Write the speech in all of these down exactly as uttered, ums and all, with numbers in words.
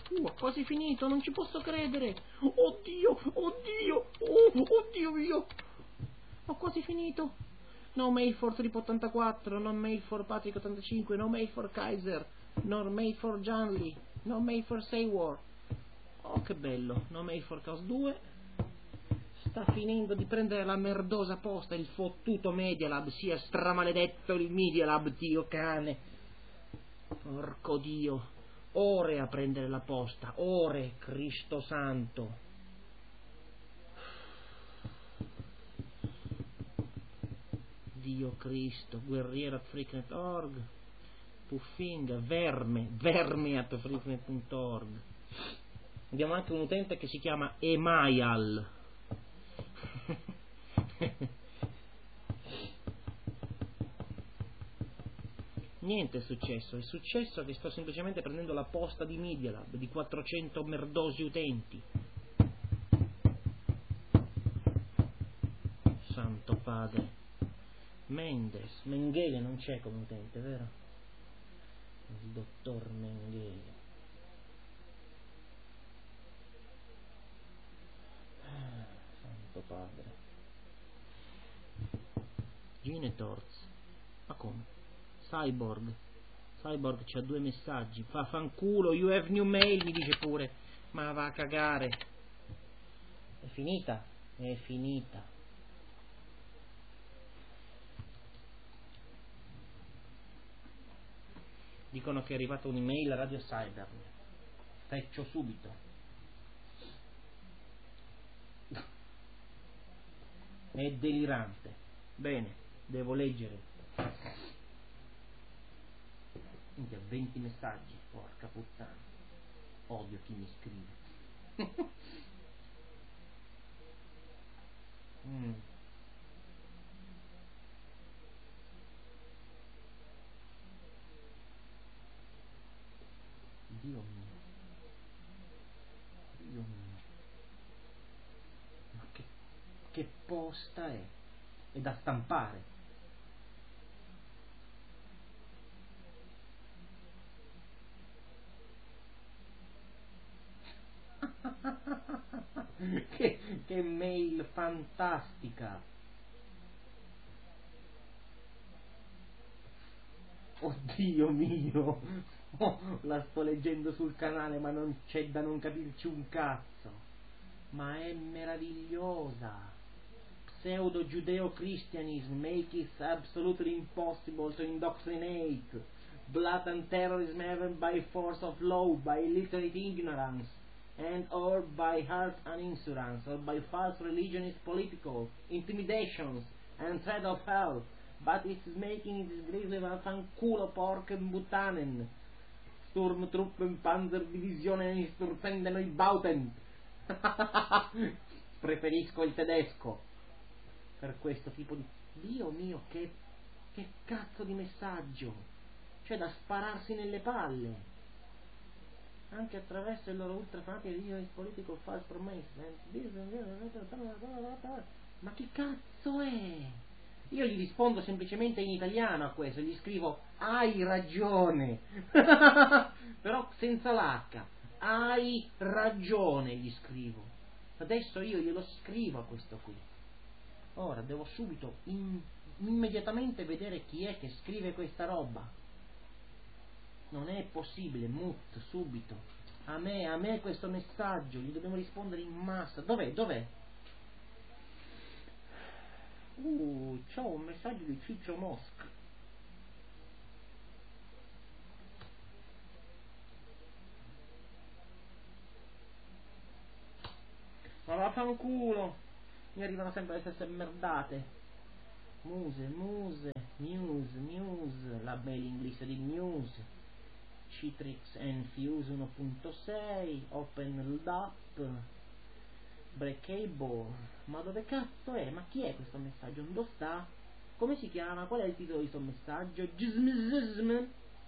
Uh, quasi finito, non ci posso credere. Oddio, oddio, oh, oddio mio. Ho quasi finito. No mail for Trip ottantaquattro, no mail for Patrick ottantacinque, no mail for Kaiser, no mail for Janli, no mail for Saywar. Oh, che bello. No mail for Chaos due. Sta finendo di prendere la merdosa posta, il fottuto Media Lab, sia stramaledetto il Media Lab, Dio cane. Porco Dio. Ore a prendere la posta, ore, Cristo santo. Dio Cristo, guerriero at freaknet punto org, Puffinga, verme, verme at freaknet punto org. Abbiamo anche un utente che si chiama Emaial. Niente è successo, è successo che sto semplicemente prendendo la posta di Media Lab, di quattrocento merdosi utenti. Santo Padre. Mendes, Mengele non c'è come utente, vero? Il dottor Mengele. Ah, Santo Padre. Ginetorz. Ma come? Cyborg. Cyborg c'ha due messaggi. Fa fanculo, you have new mail, mi dice pure. Ma va a cagare. È finita? È finita. Dicono che è arrivata un'email a Radio Cyber. Feccio subito. È delirante. Bene, devo leggere. Minchia, venti messaggi, porca puttana. Odio chi mi scrive. mm. Dio mio. Dio mio. Ma che, che posta è? È da stampare. che, che mail fantastica. Oddio mio. Oh, la sto leggendo sul canale ma non c'è da non capirci un cazzo. Ma è meravigliosa. Pseudo Judeo-Christianism make it absolutely impossible to indoctrinate. Blatant terrorism even by force of law, by illiterate ignorance, and or by hard uninsurance, or by false religionist political intimidations and threat of hell. But it's making it disgracefully fanculo porken buttanen. Sturmtruppen Panzerdivisione Sturfenden i Bauten. Preferisco il tedesco per questo tipo di... Dio mio, che, che cazzo di messaggio! Cioè da spararsi nelle palle, anche attraverso il loro ultrafanatico religionist political false promise. Ma che cazzo è? Io gli rispondo semplicemente in italiano a questo, gli scrivo hai ragione però senza l'H. Hai ragione, gli scrivo. Adesso io glielo scrivo a questo qui. Ora devo subito in, immediatamente vedere chi è che scrive questa roba. Non è possibile, mut, subito. A me, a me questo messaggio, gli dobbiamo rispondere in massa. Dov'è, dov'è? Uh, c'ho un messaggio di Ciccio Mosca. Ma vaffanculo, mi arrivano sempre le stesse merdate. Muse, muse, news, news, la mailing list di news. Citrix and Fuse uno punto sei, Open L D A P, Breakable. Ma dove cazzo è? Ma chi è questo messaggio? Dove sta? Come si chiama? Qual è il titolo di questo messaggio? Gizmizm.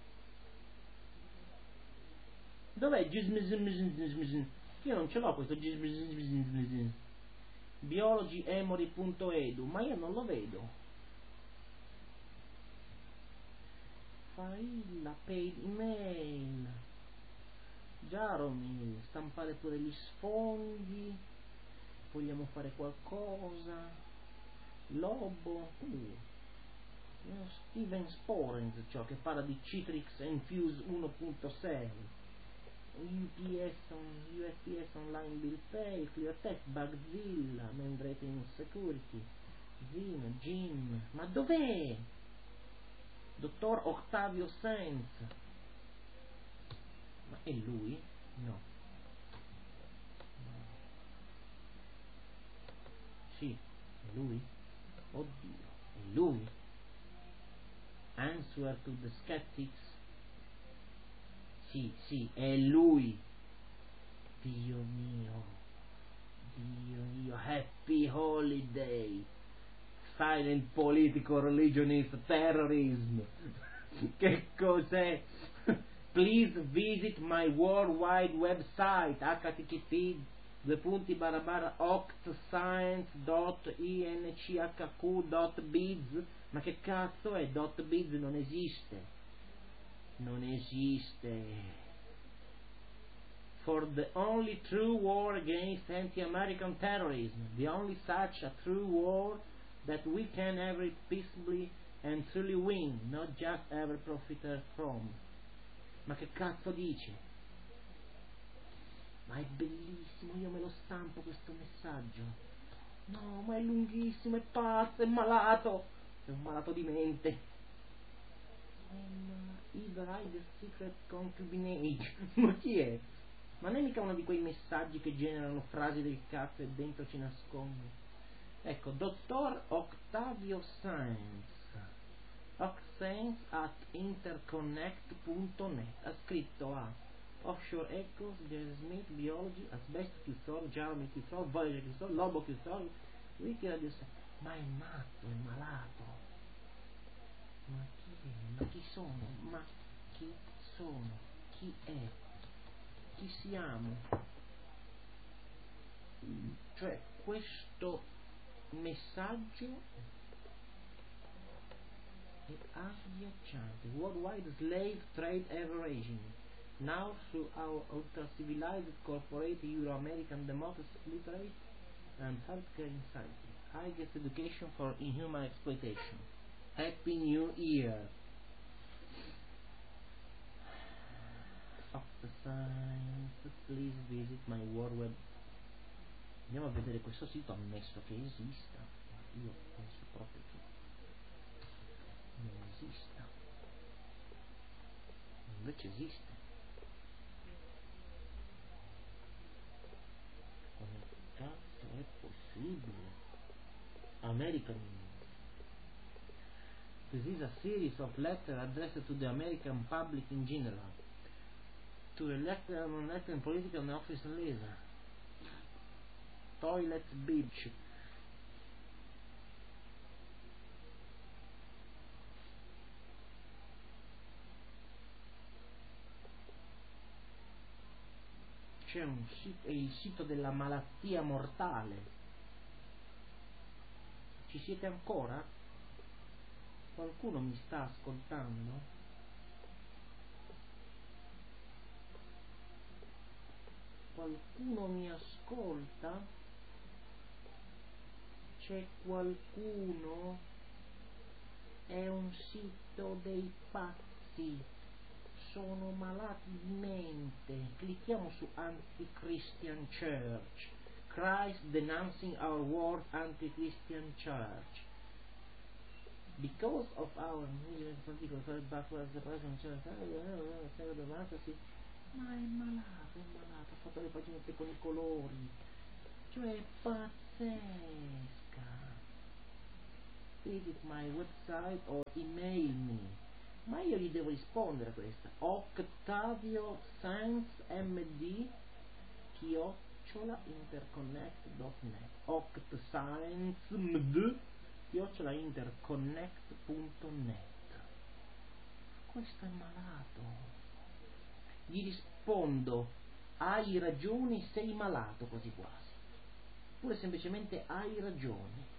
Dov'è Gizmizm? Io non ce l'ho questo Gizmizm. biology emory punto edu, ma io non lo vedo. Failla paid email Jaromir, stampare pure gli sfogli, vogliamo fare qualcosa, Lobo, uh, Steven Sporens, cioè, che parla di Citrix Infuse uno punto sei, U P S, on, U S P S Online Bill Pay, ClearTech, Bugzilla, Mandrake Security, Zino, Jim, ma dov'è? Dottor Octavio Sanz, ma è lui? No. no. Sì, è lui? Oddio, è lui? Answer to the Skeptics? Sì, sì, è lui. Dio mio, Dio mio, Happy Holiday. Silent Political Religionist Terrorism. Che cos'è? Please visit my worldwide website H T T P due punti barra barra octscience punto inchq punto biz. Ma che cazzo è? .biz non esiste. Non esiste. For the only true war against anti-American terrorism, the only such a true war that we can ever peaceably and truly win, not just ever profit from. Ma che cazzo dice? Ma è bellissimo, io me lo stampo questo messaggio. No, ma è lunghissimo, è pazzo, è malato, è un malato di mente. Either I the secret concubinage. Ma chi è? Ma non è mica uno di quei messaggi che generano frasi del cazzo e dentro ci nasconde. Ecco, dottor Octavio Sanz, Oxens at interconnect punto net, ha scritto a Offshore Echoes, James Smith, Biology, Asbestos Chiusor, Jaromir Chiusor, Voyager Chiusor, Lobo Chiusor, Wiki Radio. Ma è matto, è malato. Ma chi è? Ma chi sono? Ma chi sono? Chi è? Chi siamo? Cioè, questo messaggio è agghiacciante. Worldwide slave trade ever raging. Now through our ultra-civilized corporate Euro-American democracy literate and healthcare insanity. Highest education for inhuman exploitation. Happy New Year. Of the science, please visit my world web. Andiamo a vedere questo sito, ammesso che esista. Ma io penso proprio che non esista. Invece esiste. Come cazzo è possibile? American. This is a series of letters addressed to the American public in general, to elected and unelected political and office leaders. Toilet Beach. C'è un sito, è il sito della malattia mortale. Ci siete ancora? Qualcuno mi sta ascoltando? Qualcuno mi ascolta? C'è qualcuno? È un sito dei pazzi. Sono malati di mente. Clicchiamo su Anti-Christian Church. Christ denouncing our world Anti-Christian Church. Because of our particular backwards the present church. Ma è malato, è malato. Ha fatto le paginette con i colori. Cioè è pazzesca. Visit my website or email me. Ma io gli devo rispondere a questa. Octavio Sanz md chiocciola interconnect punto net. octsanzmd chiocciola interconnect punto net. Questo è malato. Gli rispondo: hai ragioni, sei malato, quasi quasi. Oppure semplicemente hai ragione.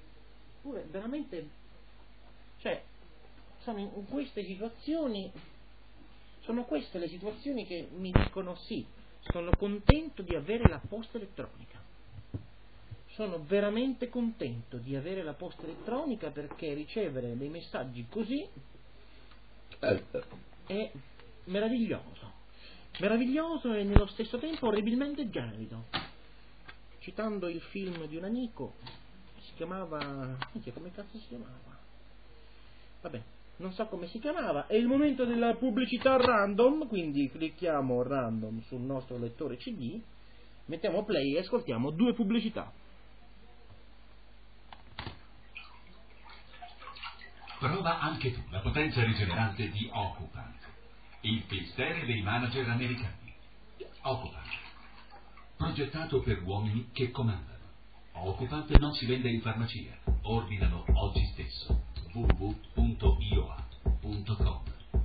Oppure veramente, cioè, sono in queste situazioni Sono queste le situazioni che mi dicono sì, sono contento di avere la posta elettronica. Sono veramente contento di avere la posta elettronica perché ricevere dei messaggi così è meraviglioso. Meraviglioso e nello stesso tempo orribilmente gelido. Citando il film di un amico, si chiamava... come cazzo si chiamava? Vabbè, non so come si chiamava. È il momento della pubblicità random, quindi clicchiamo random sul nostro lettore C D, mettiamo play e ascoltiamo due pubblicità. Prova anche tu la potenza rigenerante di Occupant, il clister dei manager americani. Occupant, progettato per uomini che comandano. Occupant non si vende in farmacia. Ordinalo oggi stesso. w w w punto i o a punto com.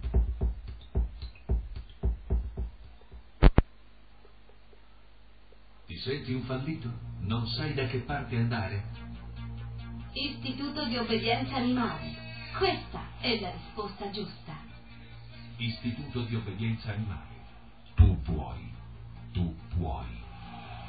Ti senti un fallito? Non sai da che parte andare? Istituto di obbedienza animale. Questa è la risposta giusta. Istituto di obbedienza animale. Tu puoi. Tu puoi.